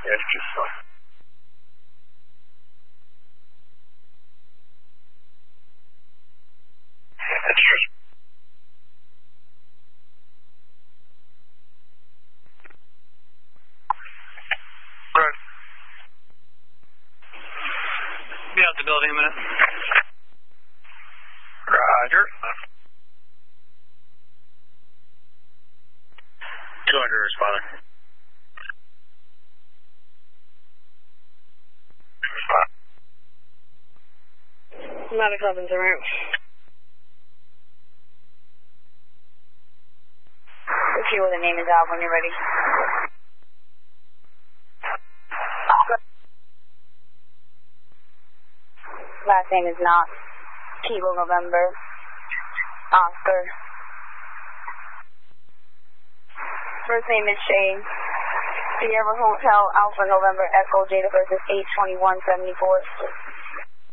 Yes, just so. That's true. Right. Be out the building in a minute. Roger. 200 responding. Medic Evans, right? Okay, well, the name is out when you're ready. Last name is not Kilo November Oscar. First name is Shane. Sierra Hotel Alpha November Echo. Date of birth is 8/21/74.